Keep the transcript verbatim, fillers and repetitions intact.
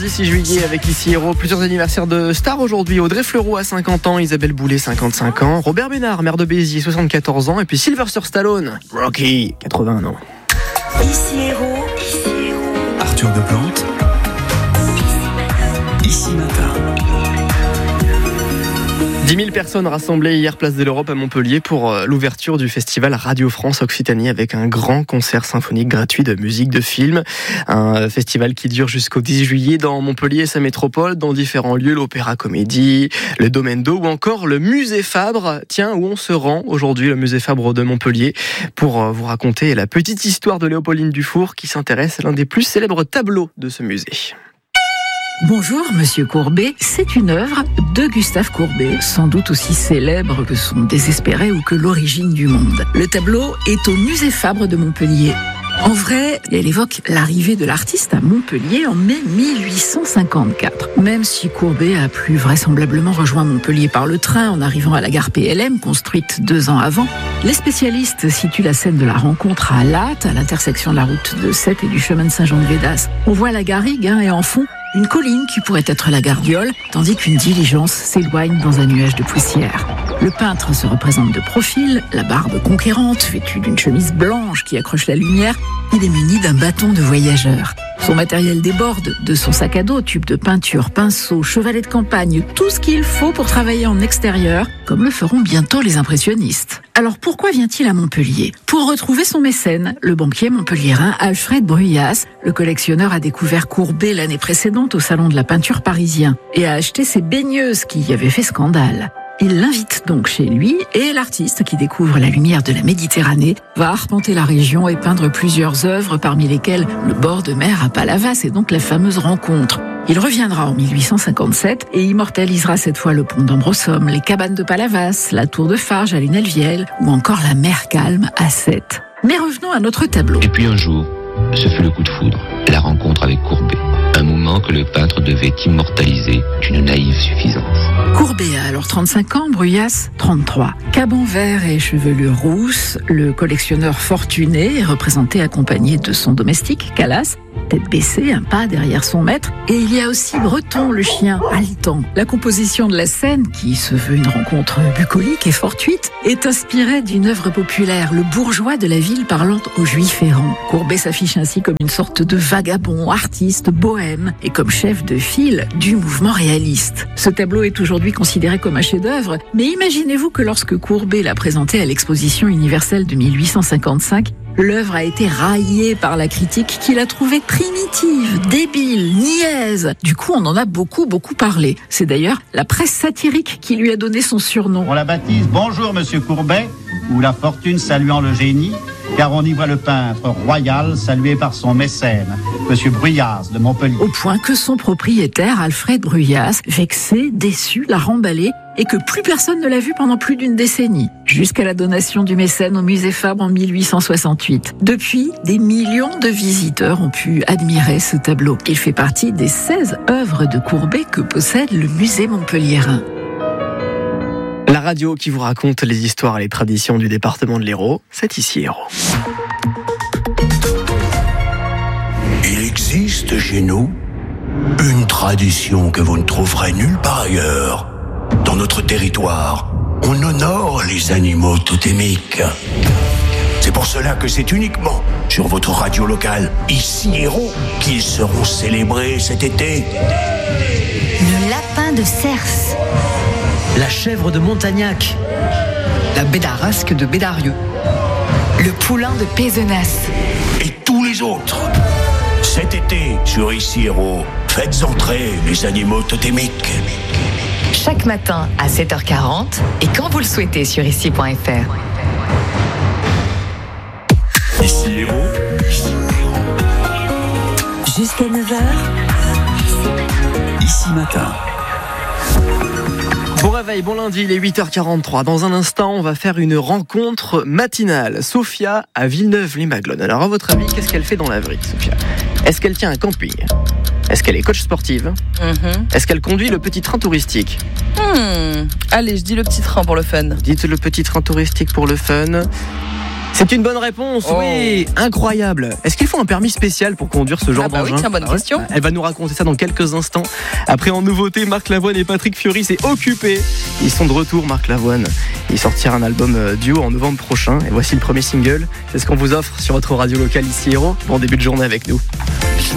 mardi six juillet avec ici Héros. Plusieurs anniversaires de stars aujourd'hui. Audrey Fleurot à cinquante ans, Isabelle Boulay cinquante-cinq ans, Robert Bénard, maire de Béziers soixante-quatorze ans et puis Sylvester Stallone, Rocky quatre-vingts ans. Ici Héros. Arthur Deplante. Ici Matin. dix mille personnes rassemblées hier place de l'Europe à Montpellier pour l'ouverture du festival Radio France Occitanie avec un grand concert symphonique gratuit de musique de film. Un festival qui dure jusqu'au dix juillet dans Montpellier et sa métropole, dans différents lieux, l'Opéra Comédie, le Domaine d'Eau ou encore le Musée Fabre. Tiens, où on se rend aujourd'hui, le Musée Fabre de Montpellier, pour vous raconter la petite histoire de Léopoldine Dufour qui s'intéresse à l'un des plus célèbres tableaux de ce musée. Bonjour, Monsieur Courbet. C'est une œuvre de Gustave Courbet, sans doute aussi célèbre que son Désespéré ou que l'Origine du monde. Le tableau est au Musée Fabre de Montpellier. En vrai, elle évoque l'arrivée de l'artiste à Montpellier en mai mille huit cent cinquante-quatre. Même si Courbet a plus vraisemblablement rejoint Montpellier par le train en arrivant à la gare P L M, construite deux ans avant, les spécialistes situent la scène de la rencontre à Latte, à l'intersection de la route de Sète et du chemin de Saint-Jean-de-Védas. On voit la garrigue hein, et en fond, une colline qui pourrait être la Gardiole, tandis qu'une diligence s'éloigne dans un nuage de poussière. Le peintre se représente de profil, la barbe conquérante, vêtue d'une chemise blanche qui accroche la lumière. Il est muni d'un bâton de voyageur. Son matériel déborde de son sac à dos, tube de peinture, pinceau, chevalet de campagne, tout ce qu'il faut pour travailler en extérieur, comme le feront bientôt les impressionnistes. Alors pourquoi vient-il à Montpellier ? Pour retrouver son mécène, le banquier montpelliérain Alfred Bruyas. Le collectionneur a découvert Courbet l'année précédente au Salon de la peinture parisien et a acheté ses baigneuses qui y avaient fait scandale. Il l'invite donc chez lui et l'artiste qui découvre la lumière de la Méditerranée va arpenter la région et peindre plusieurs œuvres parmi lesquelles le bord de mer à Palavas et donc la fameuse rencontre. Il reviendra en mille huit cent cinquante-sept et immortalisera cette fois le pont d'Ambrosum, les cabanes de Palavas, la tour de Farges à Lunel-Viel ou encore la mer calme à Sète. Mais revenons à notre tableau. Et puis un jour, ce fut le coup de foudre, la rencontre avec Courbet. Un moment que le peintre devait immortaliser d'une naïve suffisance. Courbet a alors trente-cinq ans, Bruyas trente-trois. Caban vert et chevelure rousse, le collectionneur fortuné est représenté accompagné de son domestique, Calas, tête baissée, un pas derrière son maître. Et il y a aussi Breton, le chien, haletant. La composition de la scène, qui se veut une rencontre bucolique et fortuite, est inspirée d'une œuvre populaire, le bourgeois de la ville parlant aux juifs errants. Courbet s'affiche ainsi comme une sorte de vagabond, artiste, bohème, et comme chef de file du mouvement réaliste. Ce tableau est aujourd'hui considéré comme un chef-d'œuvre, mais imaginez-vous que lorsque Courbet l'a présenté à l'exposition universelle de mille huit cent cinquante-cinq, l'œuvre a été raillée par la critique qui l'a trouvée primitive, débile, niaise. Du coup, on en a beaucoup, beaucoup parlé. C'est d'ailleurs la presse satirique qui lui a donné son surnom. On la baptise « Bonjour Monsieur Courbet » ou « La fortune saluant le génie », car on y voit le peintre royal salué par son mécène, Monsieur Bruyas de Montpellier. Au point que son propriétaire, Alfred Bruyas, vexé, déçu, l'a remballé et que plus personne ne l'a vu pendant plus d'une décennie, jusqu'à la donation du mécène au Musée Fabre en mille huit cent soixante-huit. Depuis, des millions de visiteurs ont pu admirer ce tableau. Il fait partie des seize œuvres de Courbet que possède le musée montpelliérain. La radio qui vous raconte les histoires et les traditions du département de l'Hérault, c'est ici Héros. Il existe chez nous une tradition que vous ne trouverez nulle part ailleurs. Dans notre territoire, on honore les animaux totémiques. C'est pour cela que c'est uniquement sur votre radio locale, ici Héros, qu'ils seront célébrés cet été. Le lapin de Cerce. La chèvre de Montagnac, la bédarasque de Bédarieux, Le poulain de Pézenas. Et tous les autres. Cet été, sur Ici Héros, faites entrer les animaux totémiques. Chaque matin à sept heures quarante et quand vous le souhaitez sur ici point f r. Ici Héros. Jusqu'à neuf heures. Ici Matin. Bon réveil, bon lundi, il est huit heures quarante-trois. Dans un instant, on va faire une rencontre matinale. Sophia à Villeneuve-les-Maglones. Alors, à votre avis, qu'est-ce qu'elle fait dans la vie, Sophia ? Est-ce qu'elle tient un camping ? Est-ce qu'elle est coach sportive ? Mm-hmm. Est-ce qu'elle conduit le petit train touristique ? Hmm. Allez, je dis le petit train pour le fun. Dites le petit train touristique pour le fun. C'est une bonne réponse, oh. oui, incroyable. Est-ce qu'il faut un permis spécial pour conduire ce genre ah bah d'engin? Oui, tiens, bonne ah question. Ouais. Elle va nous raconter ça dans quelques instants. Après, en nouveauté, Marc Lavoine et Patrick Fiori, c'est Occupé. Ils sont de retour, Marc Lavoine. Il sortira un album duo en novembre prochain. Et voici le premier single. C'est ce qu'on vous offre sur votre radio locale ici Héros. Bon début de journée avec nous.